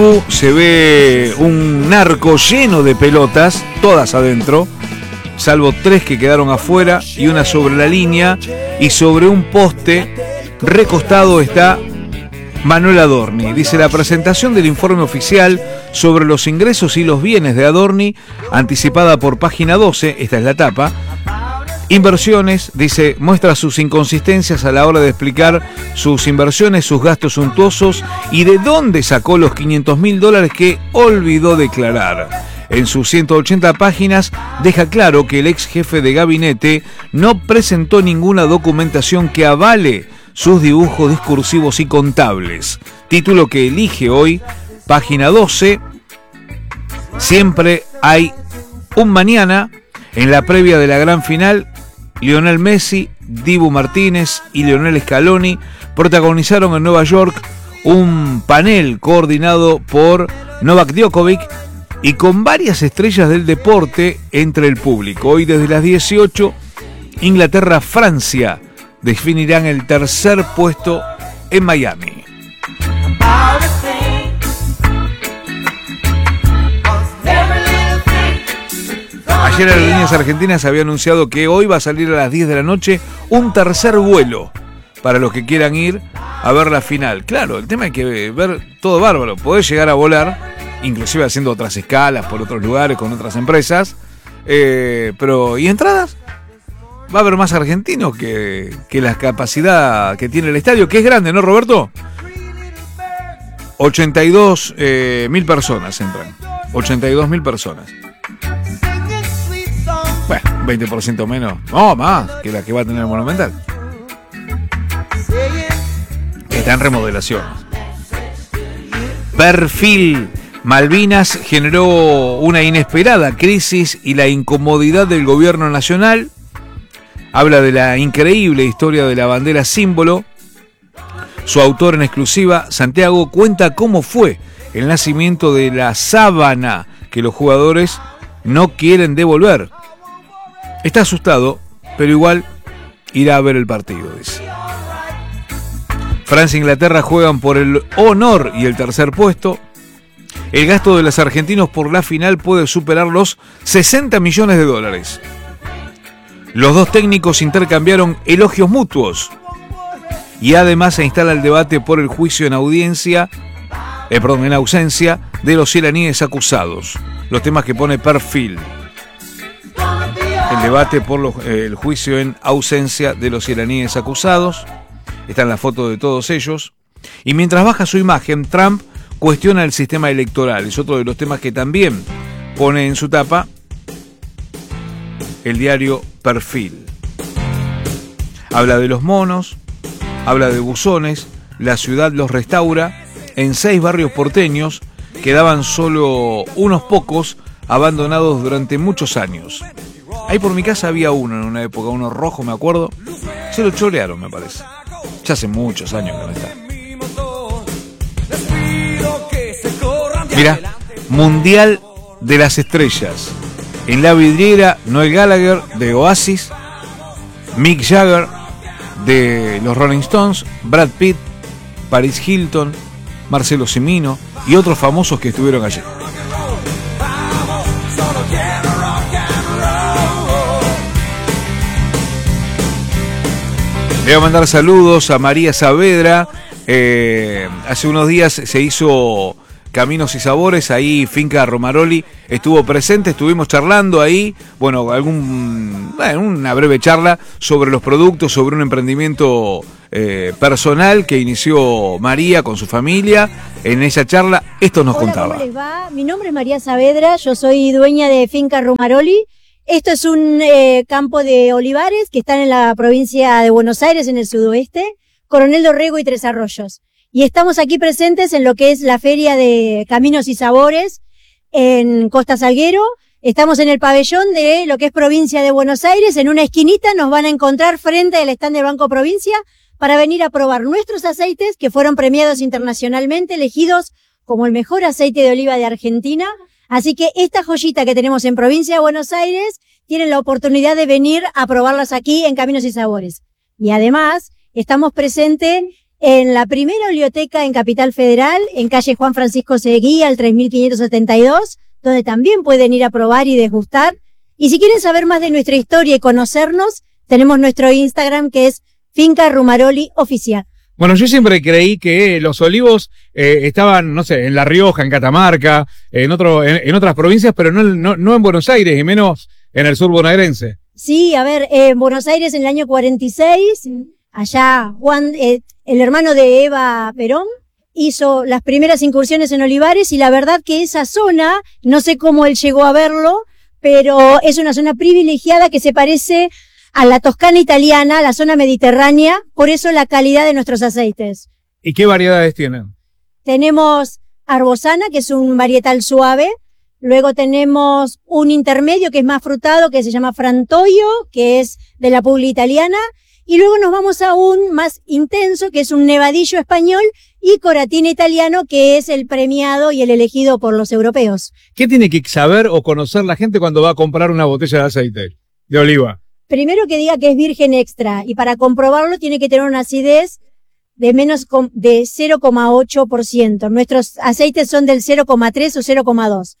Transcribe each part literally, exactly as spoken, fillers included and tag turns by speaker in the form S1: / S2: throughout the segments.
S1: Se ve un narco lleno de pelotas, todas adentro, salvo tres que quedaron afuera y una sobre la línea, y sobre un poste recostado está Manuel Adorni. Dice: la presentación del informe oficial sobre los ingresos y los bienes de Adorni, anticipada por Página doce, esta es la tapa. Inversiones, dice, muestra sus inconsistencias a la hora de explicar sus inversiones, sus gastos suntuosos y de dónde sacó los quinientos mil dólares que olvidó declarar. En sus ciento ochenta páginas deja claro que el ex jefe de gabinete no presentó ninguna documentación que avale sus dibujos discursivos y contables. Título que elige hoy Página doce. Siempre hay un mañana. En la previa de la gran final, Lionel Messi, Dibu Martínez y Lionel Scaloni protagonizaron en Nueva York un panel coordinado por Novak Djokovic y con varias estrellas del deporte entre el público. Hoy desde las dieciocho, Inglaterra-Francia definirán el tercer puesto en Miami. Ayer Aerolíneas Argentinas había anunciado que hoy va a salir a las diez de la noche un tercer vuelo para los que quieran ir a ver la final. Claro, el tema es que ver todo bárbaro. Podés llegar a volar, inclusive haciendo otras escalas por otros lugares, con otras empresas. Eh, pero, ¿y entradas? Va a haber más argentinos que, que la capacidad que tiene el estadio, que es grande, ¿no, Roberto? ochenta y dos mil personas entran. ochenta y dos mil personas. Bueno, veinte por ciento menos, no, más que la que va a tener el Monumental. Está en remodelaciones. Perfil. Malvinas generó una inesperada crisis y la incomodidad del gobierno nacional. Habla de la increíble historia de la bandera símbolo. Su autor en exclusiva, Santiago, cuenta cómo fue el nacimiento de la sábana que los jugadores no quieren devolver. Está asustado, pero igual irá a ver el partido, dice. Francia e Inglaterra juegan por el honor y el tercer puesto. El gasto de los argentinos por la final puede superar los sesenta millones de dólares. Los dos técnicos intercambiaron elogios mutuos. Y además se instala el debate por el juicio en audiencia, eh, perdón, en ausencia de los iraníes acusados. Los temas que pone Perfil. El debate por los, eh, el juicio en ausencia de los iraníes acusados. Está en la foto de todos ellos. Y mientras baja su imagen, Trump cuestiona el sistema electoral. Es otro de los temas que también pone en su tapa el diario Perfil. Habla de los monos, habla de buzones, la ciudad los restaura. En seis barrios porteños quedaban solo unos pocos abandonados durante muchos años. Ahí por mi casa había uno en una época, uno rojo, me acuerdo. Se lo chorearon, me parece. Ya hace muchos años que no está. Mira, Mundial de las Estrellas. En la vidriera, Noel Gallagher de Oasis, Mick Jagger de los Rolling Stones, Brad Pitt, Paris Hilton, Marcelo Cimino y otros famosos que estuvieron allí. Le voy a mandar saludos a María Saavedra. Eh, hace unos días se hizo Caminos y Sabores, ahí Finca Romaroli estuvo presente, estuvimos charlando ahí, bueno, algún, bueno, una breve charla sobre los productos, sobre un emprendimiento eh, personal que inició María con su familia. En esa charla esto nos
S2: Hola,
S1: contaba.
S2: ¿cómo les va? Mi nombre es María Saavedra, yo soy dueña de Finca Romaroli. Esto es un eh, campo de olivares que están en la provincia de Buenos Aires, en el sudoeste, Coronel Dorrego y Tres Arroyos. Y estamos aquí presentes en lo que es la Feria de Caminos y Sabores en Costa Salguero. Estamos en el pabellón de lo que es provincia de Buenos Aires. En una esquinita nos van a encontrar frente al stand del Banco Provincia para venir a probar nuestros aceites que fueron premiados internacionalmente, elegidos como el mejor aceite de oliva de Argentina. Así que esta joyita que tenemos en provincia de Buenos Aires tienen la oportunidad de venir a probarlas aquí en Caminos y Sabores. Y además estamos presentes en la primera biblioteca en Capital Federal, en calle Juan Francisco Seguí, al tres mil quinientos setenta y dos, donde también pueden ir a probar y degustar. Y si quieren saber más de nuestra historia y conocernos, tenemos nuestro Instagram, que es Finca Rumaroli Oficial.
S3: Bueno, yo siempre creí que los olivos eh, estaban, no sé, en La Rioja, en Catamarca, en otro, en, en otras provincias, pero no, no, no en Buenos Aires, y menos en el sur bonaerense.
S2: Sí, a ver, eh, en Buenos Aires en el año cuarenta y seis, allá Juan, eh, el hermano de Eva Perón, hizo las primeras incursiones en olivares, y la verdad que esa zona, no sé cómo él llegó a verlo, pero es una zona privilegiada que se parece a la Toscana italiana, a la zona mediterránea, por eso la calidad de nuestros aceites.
S3: ¿Y qué variedades tienen?
S2: Tenemos Arbosana, que es un varietal suave. Luego tenemos un intermedio que es más frutado, que se llama Frantoio, que es de la Puglia italiana. Y luego nos vamos a un más intenso, que es un Nevadillo español, y Coratina italiano, que es el premiado y el elegido por los europeos.
S3: ¿Qué tiene que saber o conocer la gente cuando va a comprar una botella de aceite de oliva?
S2: Primero que diga que es virgen extra, y para comprobarlo tiene que tener una acidez de menos de cero coma ocho por ciento. Nuestros aceites son del cero coma tres o cero coma dos.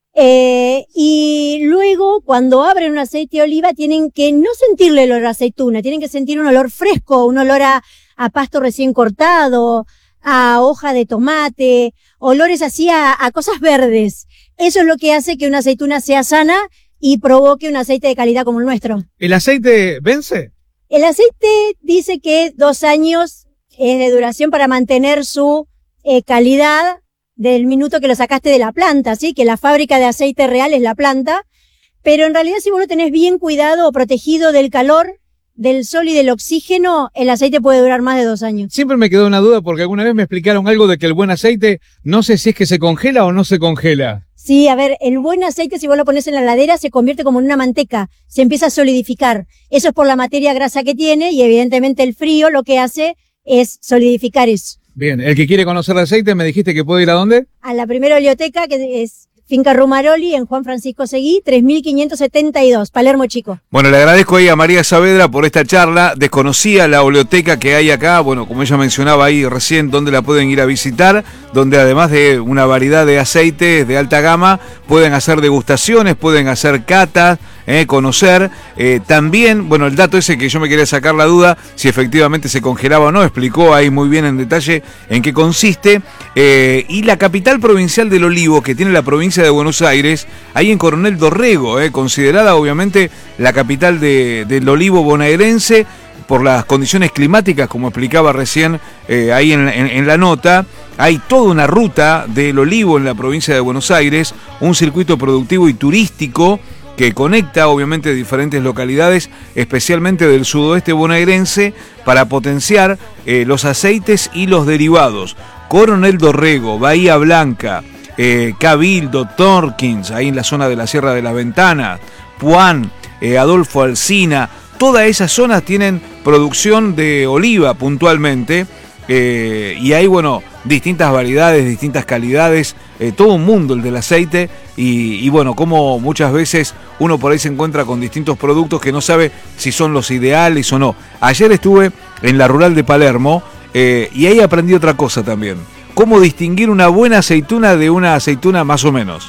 S2: Eh, y luego, cuando abren un aceite de oliva, tienen que no sentirle el olor a aceituna, tienen que sentir un olor fresco, un olor a, a pasto recién cortado, a hoja de tomate, olores así a, a cosas verdes. Eso es lo que hace que una aceituna sea sana y provoque un aceite de calidad como el nuestro.
S3: ¿El aceite vence?
S2: El aceite dice que dos años es de duración para mantener su eh, calidad del minuto que lo sacaste de la planta, ¿sí? Que la fábrica de aceite real es la planta, pero en realidad si vos lo tenés bien cuidado o protegido del calor, del sol y del oxígeno, el aceite puede durar más de dos años.
S3: Siempre me quedó una duda porque alguna vez me explicaron algo de que el buen aceite, no sé si es que se congela o no se congela.
S2: Sí, a ver, el buen aceite, si vos lo pones en la heladera, se convierte como en una manteca, se empieza a solidificar. Eso es por la materia grasa que tiene, y evidentemente el frío lo que hace es solidificar eso.
S3: Bien, el que quiere conocer el aceite, me dijiste que puede ir a dónde?
S2: A la primera biblioteca, que es Finca Rumaroli, en Juan Francisco Seguí, tres mil quinientos setenta y dos, Palermo Chico.
S1: Bueno, le agradezco ahí a María Saavedra por esta charla. Desconocía la oleoteca que hay acá, bueno, como ella mencionaba ahí recién, donde la pueden ir a visitar, donde además de una variedad de aceites de alta gama, pueden hacer degustaciones, pueden hacer catas, eh, conocer. Eh, también, bueno, el dato ese que yo me quería sacar la duda, si efectivamente se congelaba o no, explicó ahí muy bien en detalle en qué consiste. Eh, y la capital provincial del olivo, que tiene la provincia de Buenos Aires, ahí en Coronel Dorrego, eh, considerada obviamente la capital de, del olivo bonaerense por las condiciones climáticas, como explicaba recién eh, ahí en, en, en la nota. Hay toda una ruta del olivo en la provincia de Buenos Aires, un circuito productivo y turístico que conecta obviamente diferentes localidades, especialmente del sudoeste bonaerense, para potenciar eh, los aceites y los derivados. Coronel Dorrego, Bahía Blanca, eh, Cabildo, Torkins, ahí en la zona de la Sierra de las Ventanas, Puan, eh, Adolfo Alsina, todas esas zonas tienen producción de oliva puntualmente, eh, y hay, bueno, distintas variedades, distintas calidades, eh, todo un mundo el del aceite, y, y bueno, como muchas veces uno por ahí se encuentra con distintos productos que no sabe si son los ideales o no. Ayer estuve en la rural de Palermo, eh, y ahí aprendí otra cosa también, cómo distinguir una buena aceituna de una aceituna más o menos.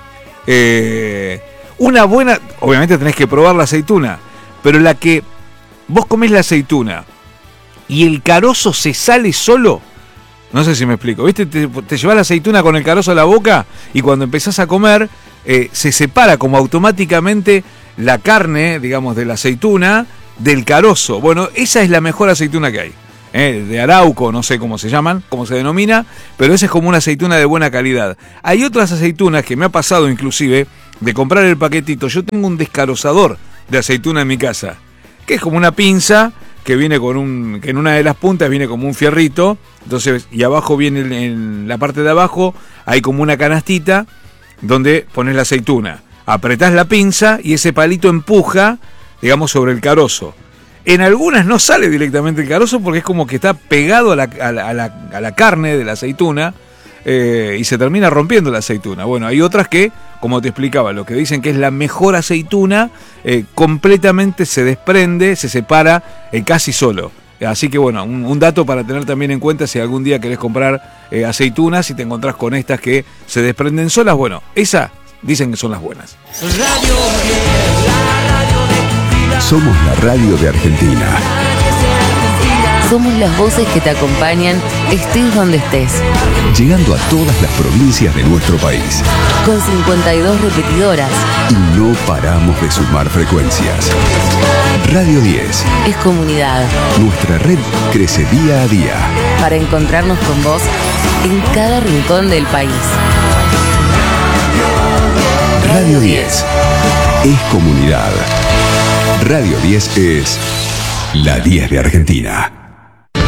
S1: Eh, una buena, obviamente tenés que probar la aceituna, pero la que vos comés la aceituna y el carozo se sale solo, no sé si me explico, ¿viste? Te, te llevas la aceituna con el carozo a la boca y cuando empezás a comer eh, se separa como automáticamente la carne, digamos, de la aceituna del carozo. Bueno, esa es la mejor aceituna que hay. Eh, de Arauco, no sé cómo se llaman, cómo se denomina, pero esa es como una aceituna de buena calidad. Hay otras aceitunas que me ha pasado inclusive de comprar el paquetito. Yo tengo un descarozador de aceituna en mi casa, que es como una pinza que viene con un, que en una de las puntas viene como un fierrito, entonces, y abajo viene, en la parte de abajo hay como una canastita donde pones la aceituna, apretás la pinza y ese palito empuja, digamos, sobre el carozo. En algunas no sale directamente el carozo porque es como que está pegado a la, a la, a la, a la carne de la aceituna, eh, y se termina rompiendo la aceituna. Bueno, hay otras que, como te explicaba, lo que dicen que es la mejor aceituna, eh, completamente se desprende, se separa eh, casi solo. Así que bueno, un, un dato para tener también en cuenta si algún día querés comprar eh, aceitunas y te encontrás con estas que se desprenden solas. Bueno, esas dicen que son las buenas.
S4: Somos la radio de Argentina.
S5: Somos las voces que te acompañan, estés donde estés.
S4: Llegando a todas las provincias de nuestro país.
S5: Con cincuenta y dos repetidoras.
S4: Y no paramos de sumar frecuencias. Radio diez.
S5: Es comunidad.
S4: Nuestra red crece día a día.
S5: Para encontrarnos con vos en cada rincón del país.
S4: Radio diez. Es comunidad. Radio diez es la diez de Argentina.